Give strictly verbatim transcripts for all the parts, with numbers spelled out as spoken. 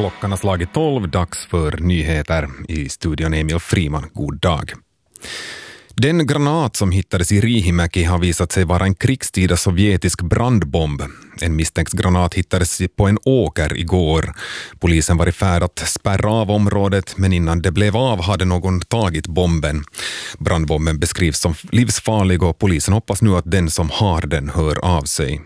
Klockan har slagit tolv, dags för nyheter. I studion Emil Friman, god dag. Den granat som hittades i Riihimäki har visat sig vara en krigstida sovjetisk brandbomb. En misstänkt granat hittades på en åker igår. Polisen var i färd att spärra av området, men innan det blev av hade någon tagit bomben. Brandbomben beskrivs som livsfarlig och polisen hoppas nu att den som har den hör av sig.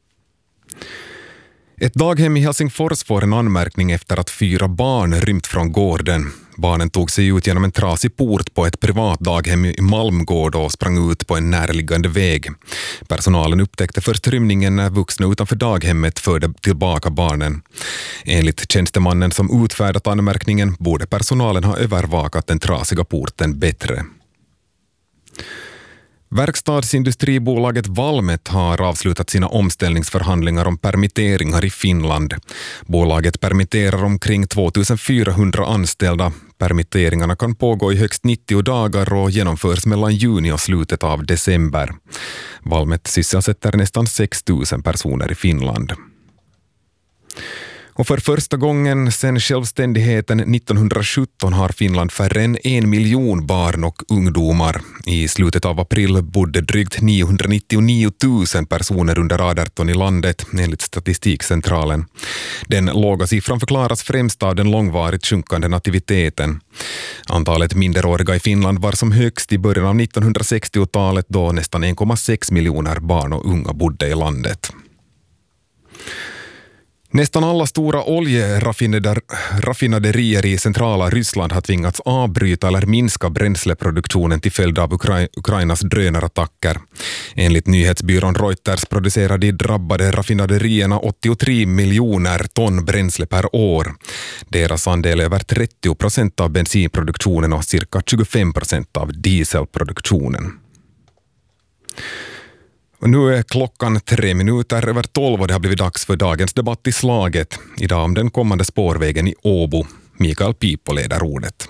Ett daghem i Helsingfors får en anmärkning efter att fyra barn rymt från gården. Barnen tog sig ut genom en trasig port på ett privat daghem i Malmgård och sprang ut på en närliggande väg. Personalen upptäckte först rymningen när vuxna utanför daghemmet förde tillbaka barnen. Enligt tjänstemannen som utfärdat anmärkningen borde personalen ha övervakat den trasiga porten bättre. Verkstadsindustribolaget Valmet har avslutat sina omställningsförhandlingar om permitteringar i Finland. Bolaget permitterar omkring tvåtusenfyrahundra anställda. Permitteringarna kan pågå i högst nittio dagar och genomförs mellan juni och slutet av december. Valmet sysselsätter nästan sex tusen personer i Finland. Och för första gången sedan självständigheten nittonhundrasjutton har Finland färre än en miljon barn och ungdomar. I slutet av april bodde drygt niohundranittionio tusen personer under arton i landet, enligt Statistikcentralen. Den låga siffran förklaras främst av den långvarigt sjunkande nativiteten. Antalet minderåriga i Finland var som högst i början av nittonhundrasextiotalet då nästan en komma sex miljoner barn och unga bodde i landet. Nästan alla stora oljeraffinaderier i centrala Ryssland har tvingats avbryta eller minska bränsleproduktionen till följd av Ukra- Ukrainas drönarattacker. Enligt nyhetsbyrån Reuters producerar de drabbade raffinaderierna åttiotre miljoner ton bränsle per år. Deras andel är över trettio procent av bensinproduktionen och cirka tjugofem procent av dieselproduktionen. Och nu är klockan tre minuter över tolv och det har blivit dags för dagens debatt i Slaget. Idag om den kommande spårvägen i Åbo. Mikael Pipo leder ordet.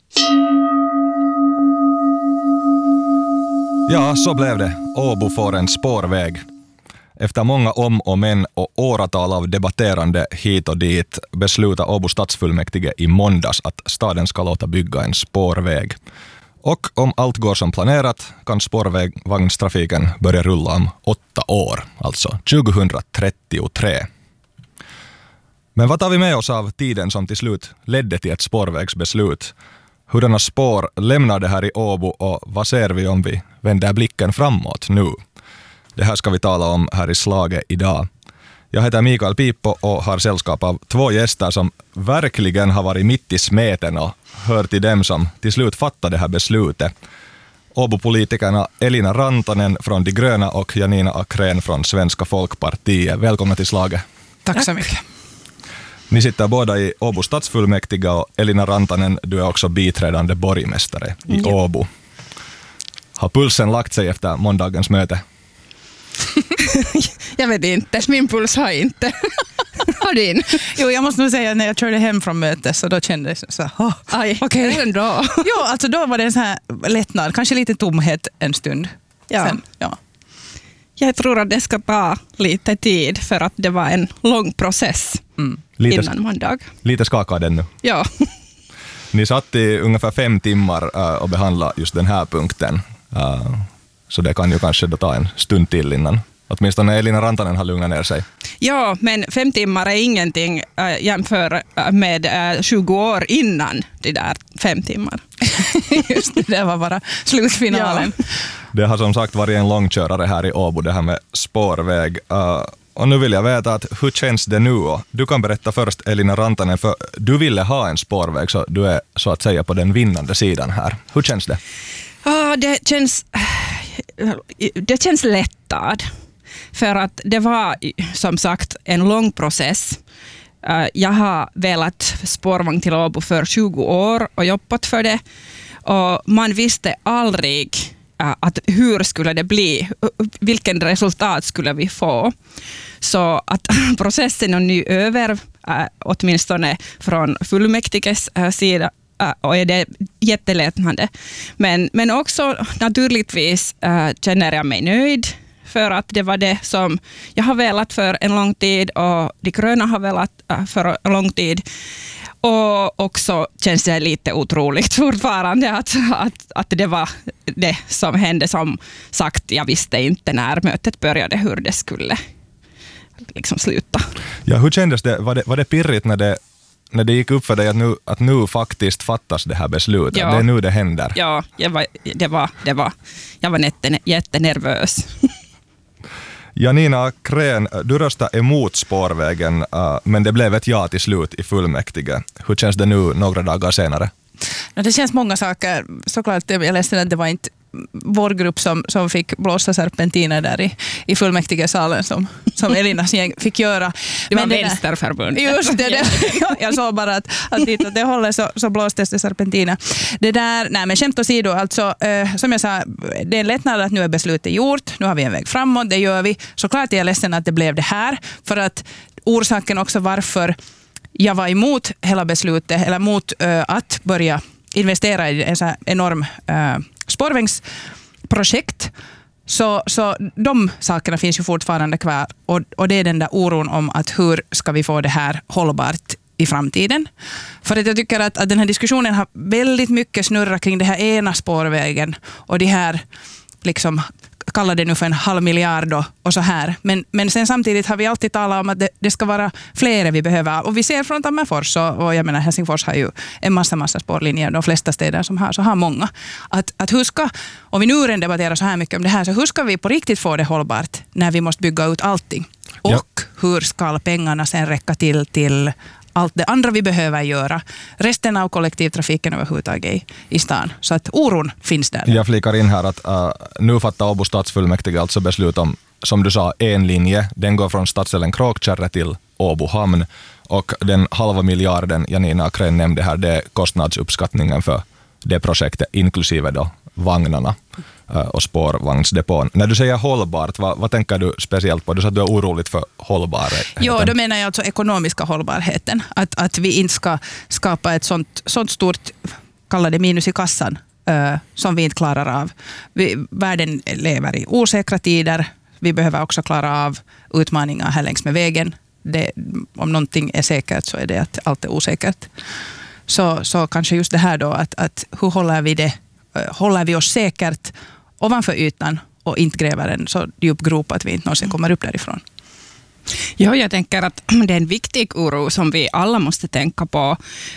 Ja, så blev det. Åbo får en spårväg. Efter många om och men och åratal av debatterande hit och dit beslutar Åbo stadsfullmäktige i måndags att staden ska låta bygga en spårväg. Och om allt går som planerat kan spårvagnstrafiken börja rulla om åtta år, alltså tjugohundratrettiotre. Men vad tar vi med oss av tiden som till slut ledde till ett spårvägsbeslut? Hurdana spår lämnar det här i Åbo och vad ser vi om vi vänder blicken framåt nu? Det här ska vi tala om här i Slaget idag. Jag heter Mikael Pipo och har sällskap av två gäster som verkligen har varit mitt i smeten och hör till dem som till slut fattade det här beslutet. Åbo-politikerna Elina Rantanen från De gröna och Janina Akrén från Svenska folkpartiet. Välkomna till Slaget. Tack så mycket. Ni sitter båda i Åbo stadsfullmäktige och Elina Rantanen, du är också biträdande borgmästare i mm. Åbo. Har pulsen lagt sig efter måndagens möte? Jag vet inte, min puls har inte. Har din? Jo, jag måste nog säga att när jag körde hem från mötet så då kände jag så här, oh, okej, okay. Ändå. Jo, alltså då var det en så här lättnad, kanske lite tomhet en stund. Ja. Sen, ja. Jag tror att det ska ta lite tid för att det var en lång process mm. lite, innan måndag. Lite skakad den nu. Ja. Ni satt i ungefär fem timmar uh, och behandla just den här punkten. Uh, så det kan ju kanske då ta en stund till innan. Åtminstone Elina Rantanen har lugnat ner sig. Ja, men fem timmar är ingenting äh, jämför med äh, tjugo år innan det där fem timmar. Just det, det var bara slutfinalen. Ja. Det har som sagt varit en långkörare här i Åbo, det här med spårväg. Uh, och nu vill jag veta att hur känns det nu? Du kan berätta först, Elina Rantanen, för du ville ha en spårväg så du är så att säga på den vinnande sidan här. Hur känns det? Ja, det känns, det känns lättad. För att det var som sagt en lång process. Jag har velat spårvagn till Åbo för tjugo år och jobbat för det. Och man visste aldrig att hur skulle det bli, vilken resultat skulle vi få. Så att processen är nu över, åtminstone från fullmäktiges sida, och är det jättelättnande. Men, men också naturligtvis känner jag mig nöjd. För att det var det som jag har velat för en lång tid och De gröna har velat för lång tid. Och också känns det lite otroligt fortfarande att, att, att det var det som hände. Som sagt, jag visste inte när mötet började hur det skulle liksom sluta. Ja, hur kändes det? Var det, var det pirrigt när det, när det gick upp för dig att nu, att nu faktiskt fattas det här beslutet? Ja. Det är nu det händer. Ja, jag var, det var, det var, jag var jätte, jättenervös. Janina Krén, du röstade emot spårvägen, uh, men det blev ett ja till slut i fullmäktige. Hur känns det nu några dagar senare? Det känns många saker. Såklart, jag är ledsen att det var inte vår grupp som, som fick blåsa serpentiner där i, i fullmäktigesalen som, som Elinas gäng fick göra. Det var vänsterförbund. Just det, det. Jag såg bara att, att dit åt det hållet så, så blåstes det serpentiner. Det där, nej men skämt åsido, alltså, eh, som jag sa, det är en lättnad att nu är beslutet gjort, nu har vi en väg framåt, det gör vi. Såklart är jag ledsen att det blev det här, för att orsaken också varför jag var emot hela beslutet, eller mot uh, att börja investera i en så här enorm uh, spårvägsprojekt, så, så de sakerna finns ju fortfarande kvar, och, och det är den där oron om att hur ska vi få det här hållbart i framtiden. För att jag tycker att, att den här diskussionen har väldigt mycket snurrat kring det här ena spårvägen och det här liksom kallar det nu för en halv miljard och, och så här. Men, men sen samtidigt har vi alltid talat om att det, det ska vara fler vi behöver. Och vi ser från Tammerfors, och, och jag menar Helsingfors har ju en massa, massa spårlinjer. De flesta städer som har, så har många. Att, att hur ska, och vi nu redan debatterar så här mycket om det här, så hur ska vi på riktigt få det hållbart när vi måste bygga ut allting? Och ja. Hur ska pengarna sen räcka till till allt det andra vi behöver göra, resten av kollektivtrafiken överhuvudtaget i, i stan. Så att oron finns där. Jag flikar in här att uh, nu fattar Åbo stadsfullmäktige alltså beslut om, som du sa, en linje. Den går från stadsdelen Kråkkärre till Åbo hamn, och den halva miljarden Janina Krén nämnde här, det är kostnadsuppskattningen för det projektet, inklusive då vagnarna och spårvagnsdepån. När du säger hållbart, vad, vad tänker du speciellt på? Du sa att du är oroligt för hållbarheten. Jo, då menar jag alltså ekonomiska hållbarheten. Att, att vi inte ska skapa ett sånt, sånt stort, kalla det minus i kassan, uh, som vi inte klarar av. Vi, världen lever i osäkra tider. Vi behöver också klara av utmaningar här längs med vägen. Det, om någonting är säkert så är det att allt är osäkert. Så, så kanske just det här då, att, att hur håller vi det håller vi oss säkert ovanför ytan och inte gräver en så djup grop att vi inte någonsin kommer upp därifrån. Ja, jag tänker att det är en viktig oro som vi alla måste tänka på.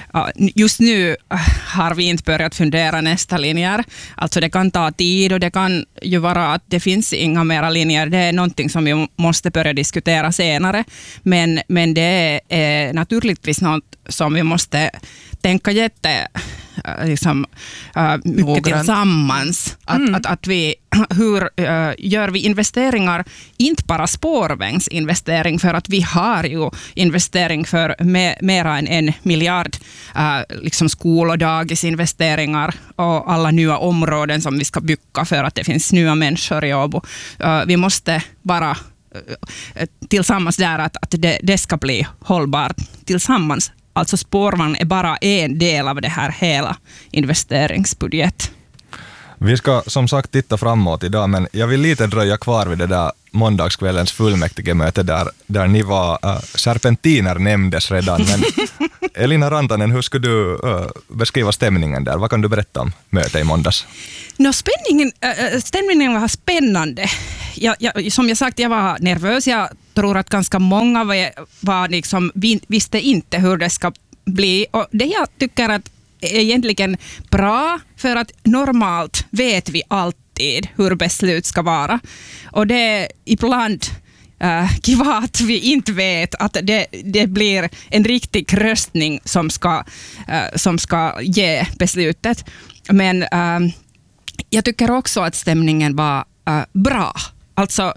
Just nu har vi inte börjat fundera nästa linjer. Alltså det kan ta tid, och det kan ju vara att det finns inga mera linjer. Det är någonting som vi måste börja diskutera senare. Men, men det är naturligtvis något som vi måste tänka jätte liksom, uh, mycket tillsammans. Att, mm. att, att vi, hur uh, gör vi investeringar, inte bara spårvägsinvestering, för att vi har ju investering för me, mera än en miljard, uh, liksom skol- och dagisinvesteringar och alla nya områden som vi ska bygga för att det finns nya människor i Åbo. Uh, vi måste bara uh, tillsammans där att, att det, det ska bli hållbart tillsammans. Alltså spårvagn är bara en del av det här hela investeringsbudget. Vi ska som sagt titta framåt idag, men jag vill lite dröja kvar vid det där måndagskvällens fullmäktigemöte där, där ni var, äh, serpentiner nämndes redan. Men Elina Rantanen, hur skulle du äh, beskriva stämningen där? Vad kan du berätta om mötet i måndags? No, spänningen, äh, stämningen var spännande. Jag, jag, som jag sagt, jag var nervös. Jag tror att ganska många var, var liksom, visste inte hur det ska bli. Och det jag tycker att är egentligen bra, för att normalt vet vi alltid hur beslut ska vara. Och det är ibland äh, kiva att vi inte vet att det, det blir en riktig röstning som ska, äh, som ska ge beslutet. Men äh, jag tycker också att stämningen var äh, bra. Alltså,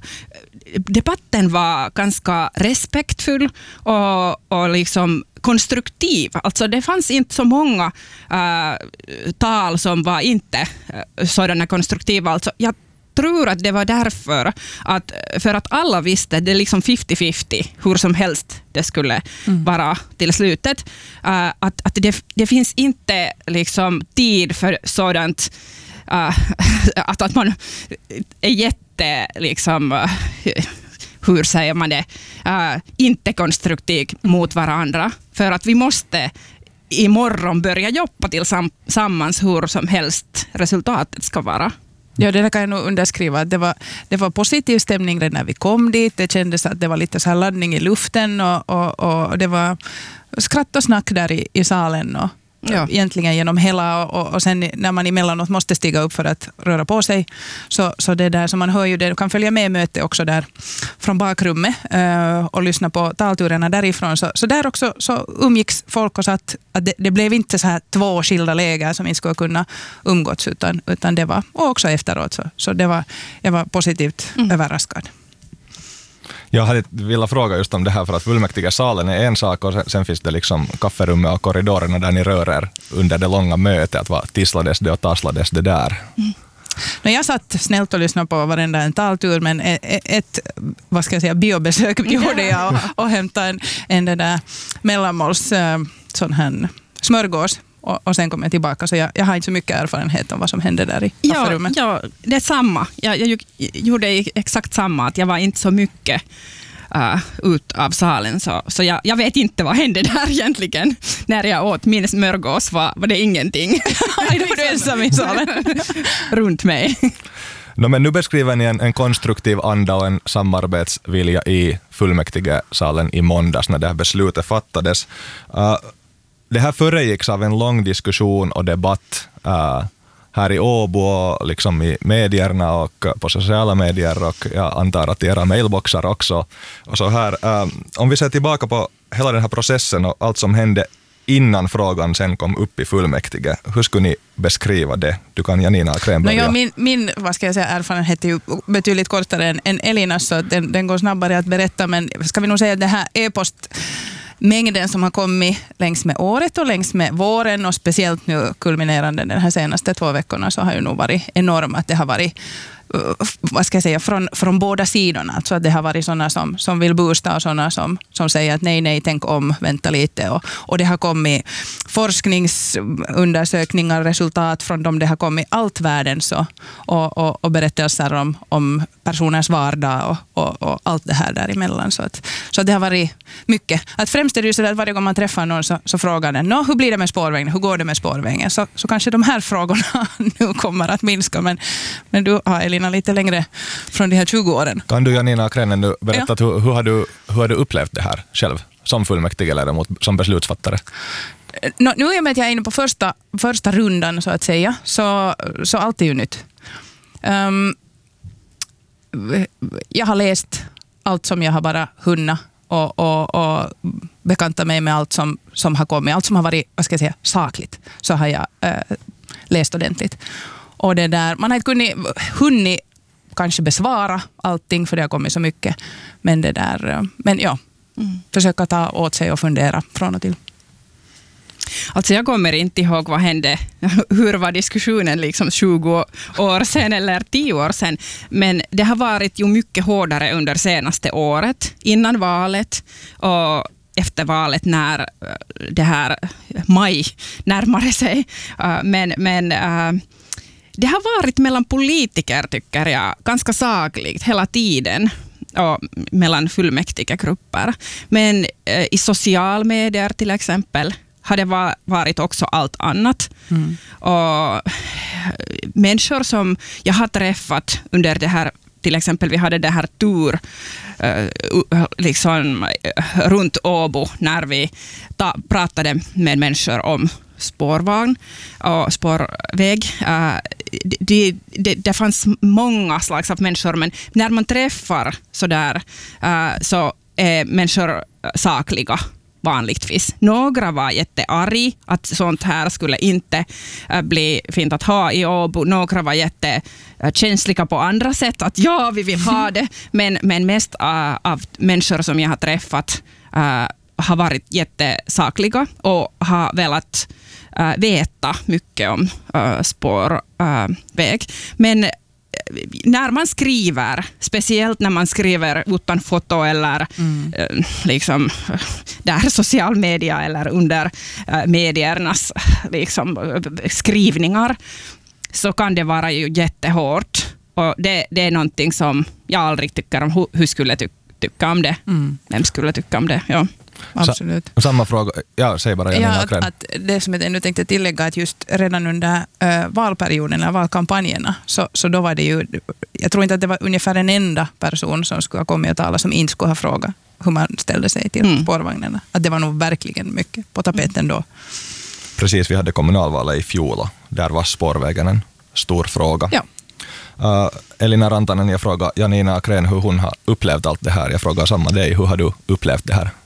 debatten var ganska respektfull och, och liksom konstruktiv. Alltså, det fanns inte så många äh, tal som var inte äh, sådana konstruktiva. Alltså, jag tror att det var därför att, för att alla visste att det är liksom femtio femtio hur som helst det skulle mm. vara till slutet. Äh, att att det, det finns inte liksom tid för sådant äh, att, att man är jätte liksom, hur säger man det, uh, inte konstruktiv mot varandra. För att vi måste imorgon börja jobba tillsammans hur som helst resultatet ska vara. Ja, det kan jag nog underskriva. Det var, det var positiv stämning när vi kom dit. Det kändes att det var lite så här laddning i luften och, och, och det var skratt och snack där i, i salen och ja. Egentligen genom hela och, och sen när man emellanåt måste stiga upp för att röra på sig så, så det där som man hör ju det, du kan följa med möte också där från bakrummet uh, och lyssna på talturerna därifrån så, så där också så umgicks folk och sa att, att det, det blev inte så här två skilda läger som inte skulle kunna umgås utan, utan det var, och också efteråt så, så det var, jag var positivt mm. överraskad. Jag hade velat fråga just om det här för att fullmäktigesalen är en sak och sen, sen finns det liksom kafferummet och korridorerna där ni rör er under det långa mötet. Att vad tisslades det och tasslades det där? Mm. No, jag satt snällt och lyssnade på varenda en taltur men ett, ett vad ska jag säga, biobesök gjorde jag och, och hämtade en, en det där mellanmåls sån här smörgås. Och, och sen kom jag tillbaka så jag, jag har inte så mycket erfarenhet om vad som hände där i kafferummet. Ja, ja, det är samma. Jag, jag gjorde exakt samma, att jag var inte så mycket uh, ut av salen så, så jag, jag vet inte vad hände där egentligen. När jag åt min smörgås var, var det ingenting. Det var du ensam i salen. Runt mig. No, men nu beskriver ni en, en konstruktiv anda och en samarbetsvilja i fullmäktigesalen i måndags när det här beslutet fattades. Uh, Det här föregicks av en lång diskussion och debatt uh, här i Åbo och liksom i medierna och på sociala medier och jag antar att i era mailboxar också. Och så här, uh, om vi ser tillbaka på hela den här processen och allt som hände innan frågan sen kom upp i fullmäktige. Hur skulle ni beskriva det? Du kan Janina Krem börja. No, ja, min, min vad ska jag säga, erfarenhet är ju betydligt kortare än, än Elinas så den, den går snabbare att berätta men ska vi nog säga att det här e-post mängden som har kommit längs med året och längs med våren och speciellt nu kulminerande den här senaste två veckorna så har ju nog varit enorm att det har varit vad ska jag säga, från, från båda sidorna. Alltså att det har varit sådana som, som vill boosta och sådana som, som säger att nej, nej, tänk om, vänta lite. Och, och det har kommit forskningsundersökningar, resultat från dem. Det har kommit allt världen så, och, och, och berättelser om, om personers vardag och, och, och allt det här däremellan. Så, att, så att det har varit mycket. Att främst är det ju så att varje gång man träffar någon så, så frågar den, hur blir det med spårvägen? Hur går det med spårvägen? Så, så kanske de här frågorna nu kommer att minska. Men, men du har Elina lite längre från de här tjugo åren. Kan du Janina Kränen nu berätta ja. hur, hur, har du, hur har du upplevt det här själv som fullmäktigeledamot, som beslutsfattare? No, nu är jag med att jag är inne på första, första rundan så att säga, så, så allt är ju nytt. Um, jag har läst allt som jag har bara hunnit och, och, och bekanta mig med allt som, som har kommit, allt som har varit, vad ska jag säga, sakligt, så har jag uh, läst ordentligt. Och det där, man har inte kunnat, hunnit kanske besvara allting för det har kommit så mycket. Men det där, men ja, mm. försöka ta åt sig och fundera från och till. Alltså jag kommer inte ihåg vad hände, hur var diskussionen liksom tjugo år sedan eller tio år sedan. Men det har varit ju mycket hårdare under senaste året, innan valet och efter valet när det här maj närmare sig. Men, men det har varit mellan politiker, tycker jag, ganska sakligt hela tiden och mellan fullmäktigegrupper. Men eh, i social medier till exempel har det var, varit också allt annat. Mm. Och människor som jag har träffat under det här, till exempel vi hade det här tur eh, liksom, runt Åbo när vi ta, pratade med människor om spårvagn och spårväg. Uh, det, det, det fanns många slags av människor, men när man träffar sådär uh, så är människor sakliga vanligtvis. Några var jättearg att sånt här skulle inte uh, bli fint att ha i Åbo. Några var jättekänsliga på andra sätt, att ja, vi vill ha det. Men, men mest uh, av människor som jag har träffat uh, har varit jättesakliga och har velat äh, veta mycket om äh, spårväg. Äh, Men äh, när man skriver, speciellt när man skriver utan foto eller mm. äh, liksom, där social media eller under äh, mediernas liksom, skrivningar, så kan det vara ju jättehårt. Och det, det är någonting som jag aldrig tycker om. Hur skulle ty- tycka om det. Mm. Vem skulle tycka om det? Ja. Absolut. Sa- samma fråga. Ja, säg bara. Ja, att, att det som jag ännu tänkte tillägga, att just redan under äh, valperioden eller valkampanjerna, så, så då var det ju, jag tror inte att det var ungefär en enda person som skulle ha kommit och talat som inte skulle ha frågat hur man ställde sig till mm. spårvagnarna. Att det var nog verkligen mycket på tapeten då. Precis, vi hade kommunalvalet i fjol och där var spårvägen en stor fråga. Ja. Uh, Elina Rantanen, jag frågar Janina Akrén hur hon har upplevt allt det här. Jag frågar samma dig, hur har du upplevt det här?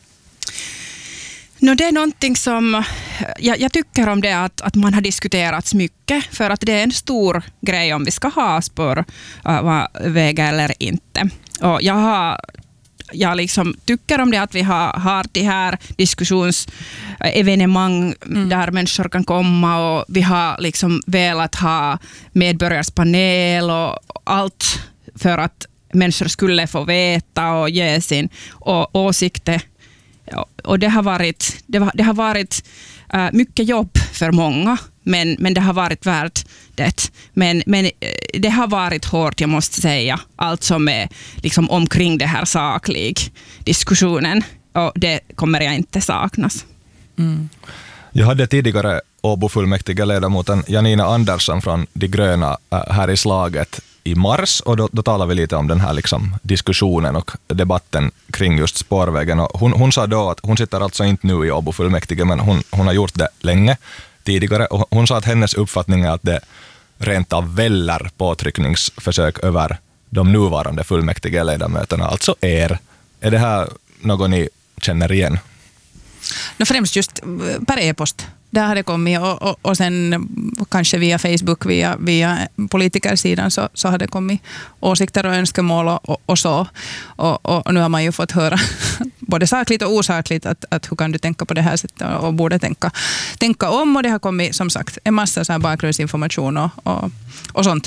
No, det är någonting som, jag, jag tycker om det att, att man har diskuterats mycket, för att det är en stor grej om vi ska ha spårväg uh, eller inte. Och jag har Jag liksom tycker om det att vi har, har de här diskussionsevenemang mm. där människor kan komma, och vi har liksom velat ha medborgarspanel och allt för att människor skulle få veta och ge sin och, åsikter. Och det har varit, det var, det har varit uh, mycket jobb för många, men, men det har varit värt det. Men, men det har varit hårt, jag måste säga, allt som är liksom omkring det här saklig diskussionen, och det kommer jag inte saknas. Mm. Jag hade tidigare Åbo-fullmäktige-ledamoten Janina Andersson från De gröna äh, här i slaget i mars, och då, då talade vi lite om den här liksom diskussionen och debatten kring just spårvägen. Och hon, hon sa då att hon sitter alltså inte nu i Åbo-fullmäktige, men hon, hon har gjort det länge tidigare, och hon sa att hennes uppfattning är att det rent av väller påtryckningsförsök över de nuvarande fullmäktige-ledamöterna, alltså er. Är det här något ni känner igen? No, främst just per e-post. Där har det kommit, och, och, och sen kanske via Facebook, via, via politikersidan så, så har det kommit åsikter och önskemål och, och, och så. Och, och nu har man ju fått höra både sakligt och osakligt att, att hur kan du tänka på det här sättet och, och borde tänka, tänka om. Och det har kommit som sagt en massa så här bakgrundsinformation och, och, och sånt.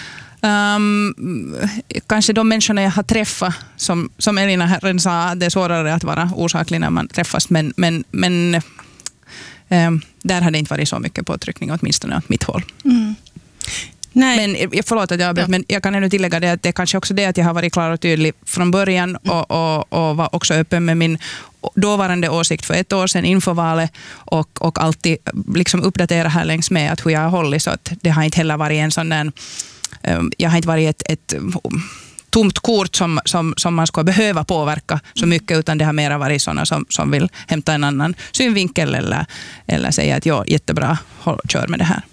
Um, kanske de människorna jag har träffat, som, som Elina redan sa, det är svårare att vara osaklig när man träffas, men, men, men um, där har det inte varit så mycket påtryckning, åtminstone åt mitt håll. Mm. Nej. Men jag förlåt att jag ja. men jag kan ännu tillägga det att det är kanske också det att jag har varit klar och tydlig från början och, och, och var också öppen med min dåvarande åsikt för ett år sedan inför valet, och, och alltid liksom uppdatera här längs med att hur jag har hållit, så att det har inte heller varit en sån där, jag har inte varit ett, ett tomt kort som, som, som man ska behöva påverka så mycket, utan det har mera varit sådana som, som vill hämta en annan synvinkel eller, eller säga att ja, jättebra, håll, kör med det här.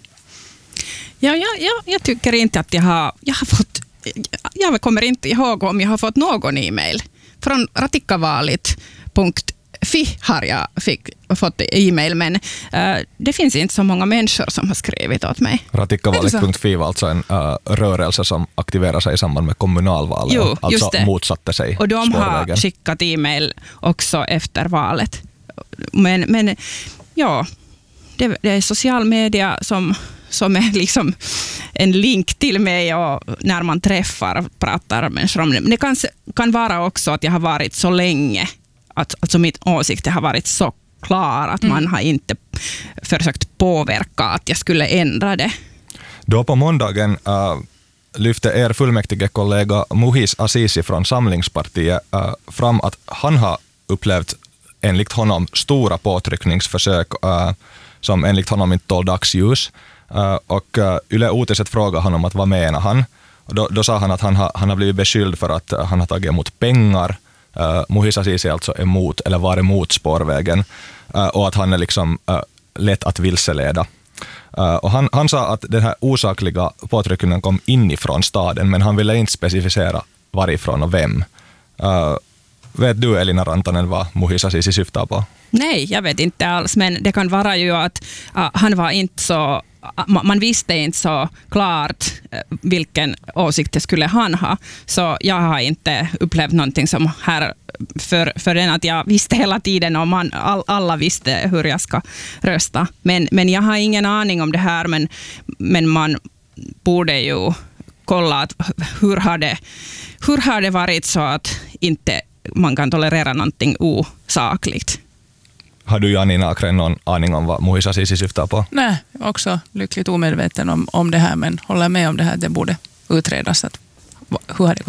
Ja, ja, ja, jag tycker inte att jag har, jag har fått, jag kommer inte ihåg om jag har fått någon e-mail. Från ratikkavalit punkt fi har jag fick, fått e-mail, men uh, det finns inte så många människor som har skrivit åt mig. Ratikkavalit punkt fi var alltså en uh, rörelse som aktiverar sig i samband med kommunalvalet, jo, alltså motsatte sig och de spårvägen. Har skickat e-mail också efter valet. Men, men ja, det, det är social media som som är liksom en länk till mig, och när man träffar pratar människor om det. Men det kan, kan vara också att jag har varit så länge, att alltså mitt åsikt har varit så klar att mm. man har inte försökt påverka att jag skulle ändra det. Då på måndagen uh, lyfte er fullmäktigekollega Muhis Azizi från Samlingspartiet uh, fram att han har upplevt enligt honom stora påtryckningsförsök uh, som enligt honom inte tål dagsljus. Uh, och uh, Yle Uutiset frågade honom att vad menar han. Och då, då sa han att han har, han har blivit beskylld för att uh, han har tagit emot pengar. Uh, Muhis Azizi alltså emot, eller var emot spårvägen. Uh, och att han är liksom uh, lätt att vilseleda. Uh, och han, han sa att den här osakliga påtryckningen kom inifrån staden, men han ville inte specificera varifrån och vem. Uh, vet du, Elina Rantanen, vad Muhis Azizi syftar på? Nej, jag vet inte alls, men det kan vara ju att uh, han var inte så, uh, man visste inte så klart uh, vilken åsikt det skulle han ha, så jag har inte upplevt någonting som här för, för den att jag visste hela tiden och man, all, alla visste hur jag ska rösta, men, men jag har ingen aning om det här, men, men man borde ju kolla att hur har det, hur har det varit så att inte man kan tolerera någonting osakligt. Har du, Janina Akrén, någon aning om vad Muhis Azizi syftar på? Nej, också lyckligt omedveten om, om det här, men håller med om det här, det borde utredas. Att, hur har det gått till?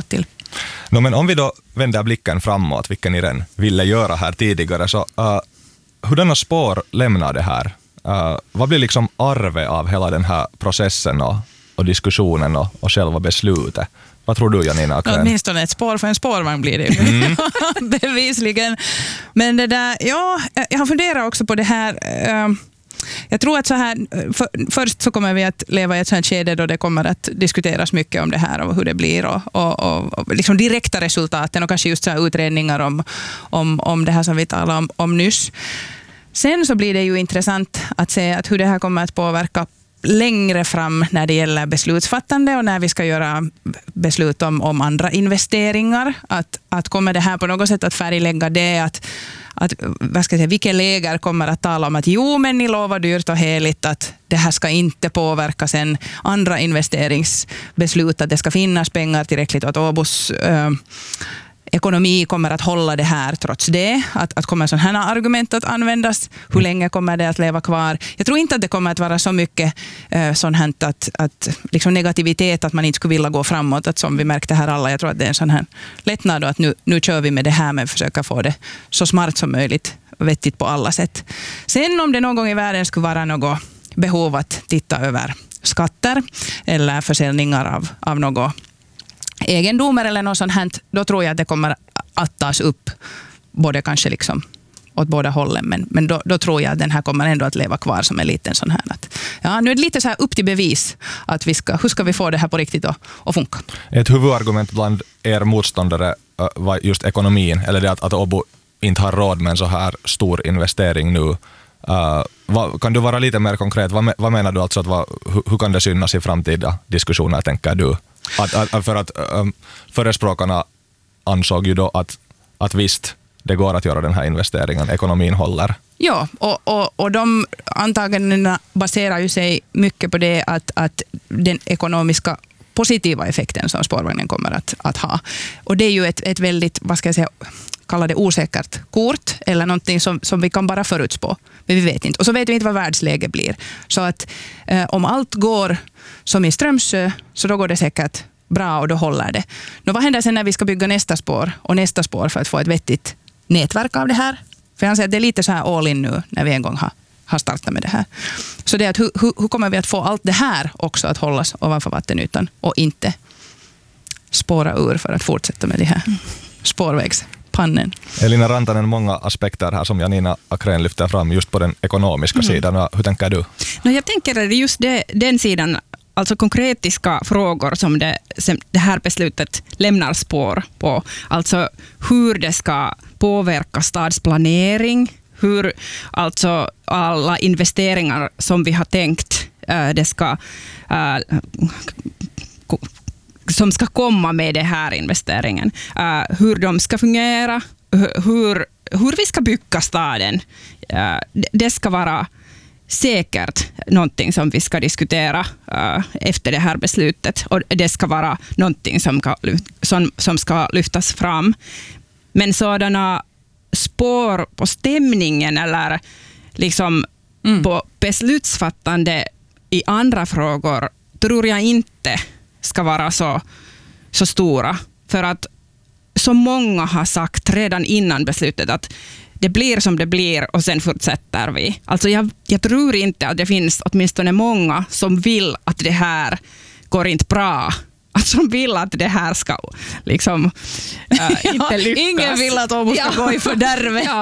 No, men om vi då vänder blicken framåt, vilken ni redan ville göra här tidigare, så uh, hurdana spår lämnar det här? Uh, vad blir liksom arvet av hela den här processen och, och diskussionen och, och själva beslutet? Vad tror du, Janina Akrén? Åtminstone ett spår för en spårvagn blir det ju. Mm. Bevisligen. Men det där, ja, jag har funderat också på det här. Uh, Jag tror att så här, för, först så kommer vi att leva i ett sånt skede då det kommer att diskuteras mycket om det här och hur det blir och, och, och, och liksom direkta resultaten och kanske just så här utredningar om, om, om det här som vi talade om, om nyss. Sen så blir det ju intressant att se att hur det här kommer att påverka längre fram när det gäller beslutsfattande och när vi ska göra beslut om, om andra investeringar. Att, att kommer det här på något sätt att färglägga det, att, att vad ska jag säga, vilka läger kommer att tala om att jo, men ni lovar dyrt och heligt att det här ska inte påverka sen andra investeringsbeslut, att det ska finnas pengar tillräckligt och att Åbos äh, ekonomi kommer att hålla det här trots det. Att, att kommer sådana här argument att användas? Hur länge kommer det att leva kvar? Jag tror inte att det kommer att vara så mycket eh, sånt här att, att liksom negativitet, att man inte skulle vilja gå framåt, att som vi märkte här alla. Jag tror att det är en sån här lättnad och att nu, nu kör vi med det här, men försöka få det så smart som möjligt, vettigt på alla sätt. Sen om det någon gång i världen skulle vara något behov att titta över skatter eller försäljningar av, av något egendomar eller något sånt här, då tror jag att det kommer att tas upp både kanske liksom åt båda hållen, men, men då, då tror jag att den här kommer ändå att leva kvar som en liten sån här. Att, ja, nu är det lite så här upp till bevis att vi ska, hur ska vi få det här på riktigt att, att funka? Ett huvudargument bland er motståndare uh, var just ekonomin, eller det att, att Åbo inte har råd med en så här stor investering nu. Uh, vad, kan du vara lite mer konkret? Vad, vad menar du alltså? Att vad, hur, hur kan det synas i framtida diskussioner, tänker du? Att, att, för att um, förespråkarna ansåg ju då att, att visst, det går att göra den här investeringen, ekonomin håller. Ja, och, och, och de antagandena baserar ju sig mycket på det att, att den ekonomiska positiva effekten som spårvagnen kommer att, att ha. Och det är ju ett, ett väldigt, vad ska jag säga, kalla det osäkert kort, eller någonting som, som vi kan bara förutspå. Men vi vet inte. Och så vet vi inte vad världsläget blir. Så att eh, om allt går som i Strömsö, så då går det säkert bra och då håller det. Nå, vad händer sen när vi ska bygga nästa spår och nästa spår för att få ett vettigt nätverk av det här? För jag anser att det är lite så här all in nu när vi en gång har, har startat med det här. Så det är att hur, hur kommer vi att få allt det här också att hållas ovanför vattenytan och inte spåra ur för att fortsätta med det här spårvägspannen. Elina Rantanen, många aspekter här som Janina Akrén lyfter fram just på den ekonomiska mm. sidan. Hur tänker du? No, jag tänker just det, den sidan, alltså konkretiska frågor som det, som det här beslutet lämnar spår på. Alltså hur det ska påverka stadsplanering, hur alltså alla investeringar som vi har tänkt det ska, som ska komma med det här investeringen, hur de ska fungera, hur, hur vi ska bygga staden. Det ska vara säkert någonting som vi ska diskutera uh, efter det här beslutet, och det ska vara någonting som, kan, som, som ska lyftas fram. Men sådana spår på stämningen eller liksom mm. på beslutsfattande i andra frågor tror jag inte ska vara så, så stora. För att så många har sagt redan innan beslutet att det blir som det blir och sen fortsätter vi. Alltså jag, jag tror inte att det finns åtminstone många som vill att det här går inte bra. Att som vill att det här ska liksom äh, inte lyckas. Ingen vill att Åbo ska ja. gå i fördärvet. Ja.